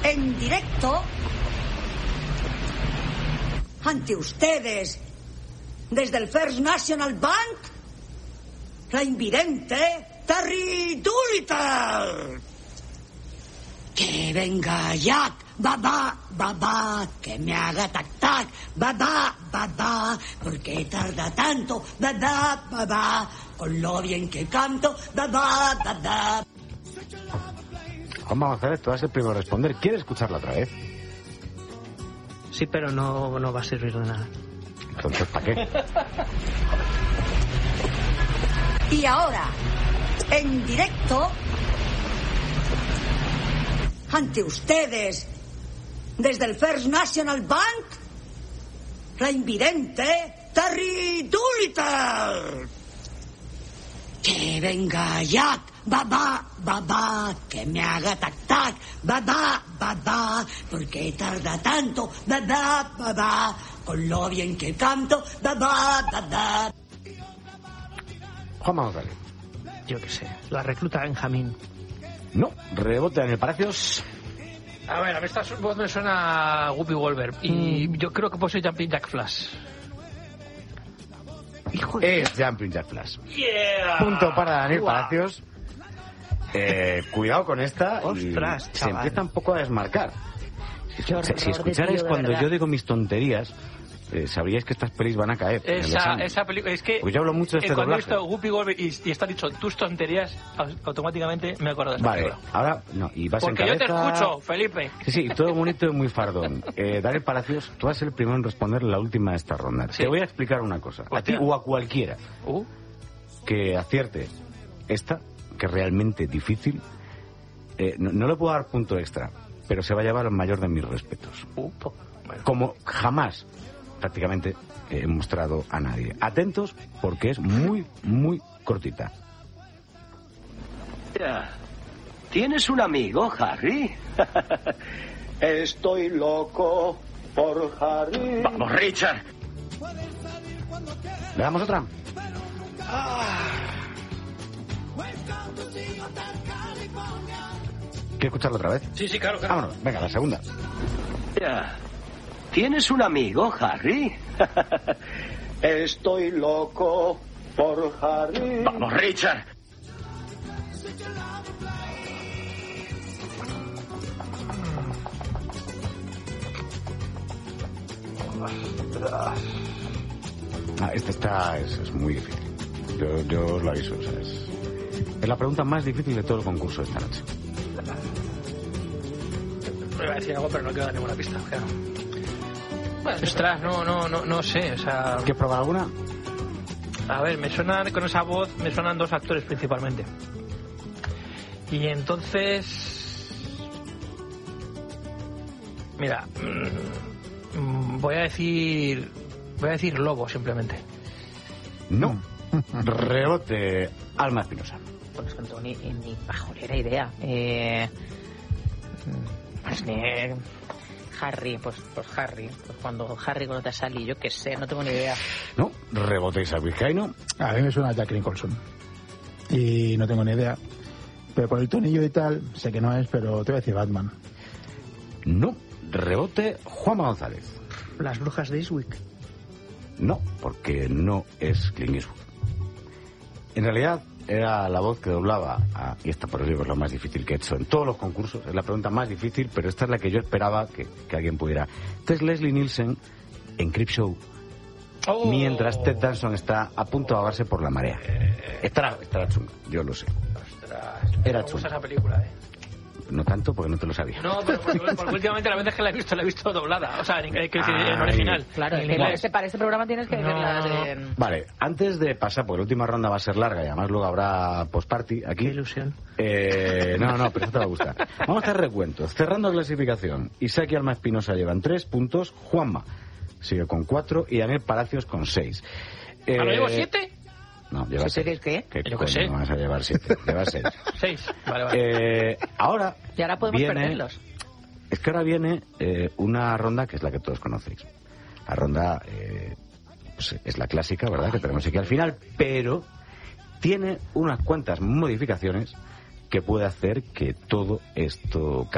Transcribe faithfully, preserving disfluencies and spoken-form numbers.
en directo ante ustedes desde el First National Bank, la invidente Terry Doolittle. Que venga Jack, babá, babá, que me haga tac tac, babá, babá, porque tarda tanto, babá, babá, con lo bien que canto, babá, babá. Juanma González, tú vas el primero a responder. ¿Quieres escucharla otra vez? Sí, pero no, no va a servir de nada. Entonces, ¿para qué? Y ahora, en directo ante ustedes desde el First National Bank, la invidente Terry Doolittle. Que venga Jack, babá, babá, que me haga tac tac, babá, babá, porque tarda tanto, babá, babá, con lo bien que canto, babá, babá. Juanma González. Yo qué sé, la recluta Benjamín. No, rebote en el Palacios. A ver, a mí esta voz me suena a Whoopi Goldberg. Y Mm. yo creo que puedo ser Jumping Jack Flash. Hijo de... Es Jumping Jack Flash. Yeah. Punto para Daniel Guau. Palacios. Eh, cuidado con esta. Ostras, y se chaval. empieza un poco a desmarcar. Si, Qué horror si de escucharais tío, de cuando verdad. yo digo mis tonterías, eh, sabríais que estas pelis van a caer. en el Esa, examen. esa película, es que Porque yo hablo mucho de eh, este cuando he doblaje. visto Whoopi Goldberg y, y está dicho tus tonterías, au- automáticamente me acuerdo de esta Vale, película. ahora no, y vas Porque en yo te cabeza. escucho, Felipe. Sí, sí, todo bonito y muy fardón. Eh, Daniel Palacios, tú vas a ser el primero en responder la última de esta ronda. Sí. Te voy a explicar una cosa, a ti Hostia. o a cualquiera Uh, que acierte esta, que es realmente difícil. Eh, no, no le puedo dar punto extra, pero se va a llevar el mayor de mis respetos. uh, po- bueno. Como jamás prácticamente he mostrado a nadie. Atentos porque es muy, muy cortita. ¿Tienes un amigo, Harry? Estoy loco por Harry. Vamos, Richard. ¿Le damos otra? ¿Quieres escucharla otra vez? Sí, sí, claro, claro. Vámonos, venga, la segunda. ¿Tienes un amigo, Harry? Estoy loco por Harry. Vamos, Richard. Ah, esta está, es, es muy difícil. Yo, yo os lo aviso, o sea, es, es la pregunta más difícil de todo el concurso de esta noche. Me iba a decir algo, pero no quiero dar ninguna pista. Claro. Ostras, no, no, no, no sé, o sea... ¿Quieres probar alguna? A ver, me suenan, con esa voz, me suenan dos actores principalmente. Y entonces... Mira, mm, voy a decir... Voy a decir Lobo, simplemente. No. Rebote, Alma Espinosa. Pues no tengo ni, ni pajolera idea. Eh, pues ni... Harry, pues, pues Harry. Pues cuando Harry conoce a Sally, yo qué sé, no tengo ni idea. No, rebote Isaac Vizcaíno. A mí me suena a Jack Nicholson. Y no tengo ni idea. Pero por el tonillo y tal, sé que no es, pero te voy a decir Batman. No, rebote Juanma González. Las brujas de Eastwick. No, porque no es Clint Eastwood. En realidad era la voz que doblaba, a, y esta por eso es lo más difícil que he hecho en todos los concursos, es la pregunta más difícil, pero esta es la que yo esperaba que, que alguien pudiera. Esta es Leslie Nielsen en Creepshow, Oh. mientras Ted Danson está a punto de ahogarse por la marea. Estará, estará chunga, yo lo sé. Ostras, Era me gusta chunga. esa película, eh. No tanto porque no te lo sabía. No, pero porque, porque últimamente las veces que la he visto, la he visto doblada. O sea, en, en, en, en Ay. original. Claro, En es que inglés. para este, para este programa tienes que No. verlas en... Vale, antes de pasar, porque la última ronda va a ser larga y además luego habrá post-party aquí. Qué ilusión. Eh, no, no, pero eso te va a gustar. Vamos a hacer recuentos. Cerrando clasificación. Isaac y Alma Espinosa llevan tres puntos. Juanma sigue con cuatro y Daniel Palacios con seis. Eh, ¿Ahora llevo siete? No, llevas ¿Siete seis. qué? ¿Qué Yo coño qué sé. vas a llevar siete? Llevas seis. Seis. Vale, vale. Eh, ahora Y ahora podemos viene, perderlos. Es que ahora viene eh, una ronda que es la que todos conocéis. La ronda eh, pues, es la clásica, ¿verdad? Que tenemos aquí al final, pero tiene unas cuantas modificaciones que puede hacer que todo esto